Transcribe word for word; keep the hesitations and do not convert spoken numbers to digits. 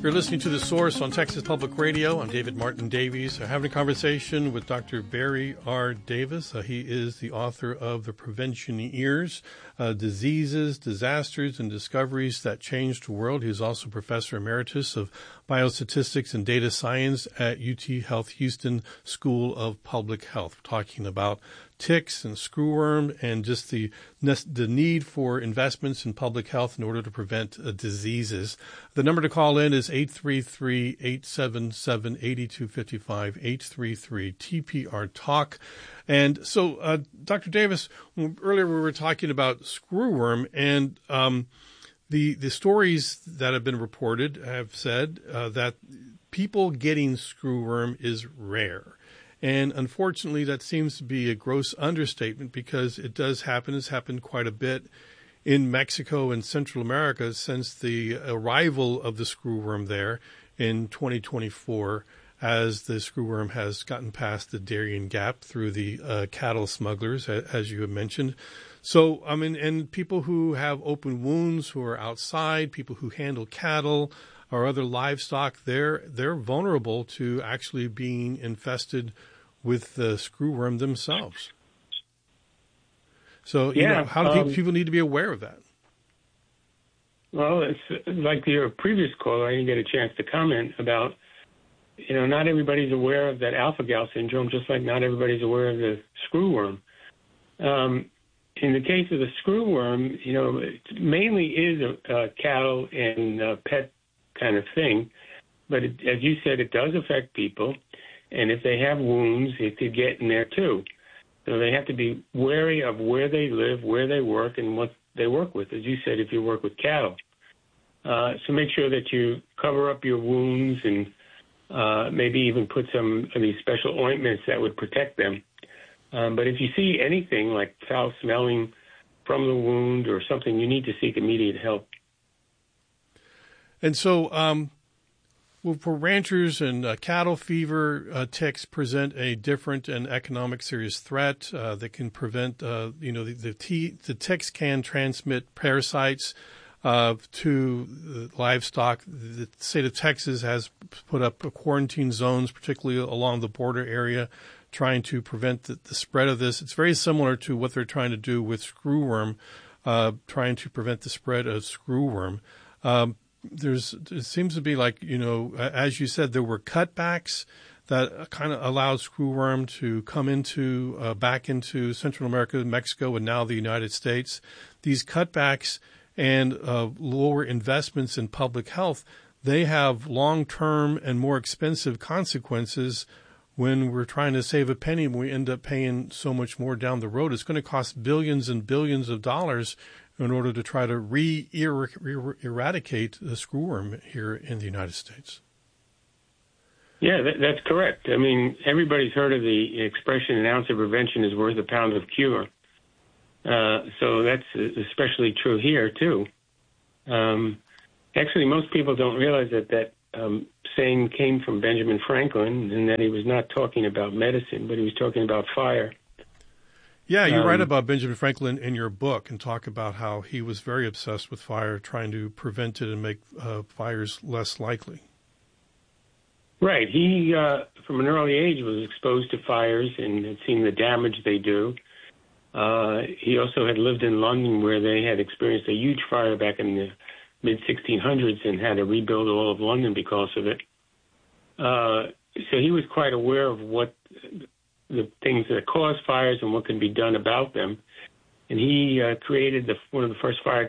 You're listening to The Source on Texas Public Radio. I'm David Martin Davies. I'm having a conversation with Doctor Barry R. Davis. Uh, he is the author of The Preventioneers, uh, Diseases, Disasters, and Discoveries That Changed the World. He's also Professor Emeritus of Biostatistics and Data Science at U T Health Houston School of Public Health. We're talking about ticks and screwworm and just the the need for investments in public health in order to prevent uh, diseases. The number to call in is eight three three, eight seven seven, eight two five five, eight three three T P R Talk. And so, uh, Doctor Davis, earlier we were talking about screwworm, and um, the the stories that have been reported have said uh, that people getting screwworm is rare. And unfortunately, that seems to be a gross understatement because it does happen. It's happened quite a bit in Mexico and Central America since the arrival of the screwworm there in twenty twenty-four, as the screwworm has gotten past the Darien Gap through the uh, cattle smugglers, as you have mentioned. So, I mean, and people who have open wounds, who are outside, people who handle cattle or other livestock, they're they're vulnerable to actually being infested with the screwworm themselves. So, you yeah, know, how do um, people need to be aware of that? Well, it's like your previous caller, I didn't get a chance to comment about, you know, not everybody's aware of that alpha-gal syndrome, just like not everybody's aware of the screwworm. Um, in the case of the screwworm, you know, it mainly is a, a cattle and a pet kind of thing, but it, as you said, it does affect people. And if they have wounds, it could get in there too. So they have to be wary of where they live, where they work, and what they work with. As you said, if you work with cattle. Uh, so make sure that you cover up your wounds and uh, maybe even put some of these special ointments that would protect them. Um, but if you see anything like foul smelling from the wound or something, you need to seek immediate help. And so, um, well, for ranchers and uh, cattle fever, uh, ticks present a different and economic serious threat uh, that can prevent, uh, you know, the the, t- the ticks can transmit parasites uh, to the livestock. The state of Texas has put up quarantine zones, particularly along the border area, trying to prevent the, the spread of this. It's very similar to what they're trying to do with screwworm, uh, trying to prevent the spread of screwworm. Um, There's, it seems to be like, you know, as you said, there were cutbacks that kind of allowed screwworm to come into, uh, back into Central America, Mexico, and now the United States. These cutbacks and uh, lower investments in public health, they have long-term and more expensive consequences when we're trying to save a penny and we end up paying so much more down the road. It's going to cost billions and billions of dollars in order to try to re-eradicate the screwworm here in the United States. Yeah, that, that's correct. I mean, everybody's heard of the expression, an ounce of prevention is worth a pound of cure. Uh, so that's especially true here, too. Um, actually, most people don't realize that that um, saying came from Benjamin Franklin and that he was not talking about medicine, but he was talking about fire. Yeah, you um, write about Benjamin Franklin in your book and talk about how he was very obsessed with fire, trying to prevent it and make uh, fires less likely. Right. He, uh, from an early age, was exposed to fires and had seen the damage they do. Uh, he also had lived in London where they had experienced a huge fire back in the mid sixteen hundreds and had to rebuild all of London because of it. Uh, so he was quite aware of what the things that cause fires and what can be done about them. And he uh, created the, one of the first fire